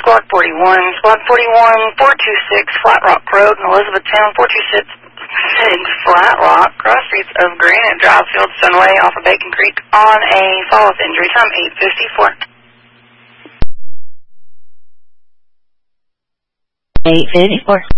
Squad 41. Squad 41, 426 Flat Rock Road in Elizabethtown, 426 Flat Rock, cross streets of Granite Drive, Field Sunway off of Bacon Creek on a fall-off injury, time 8:54. 8:54.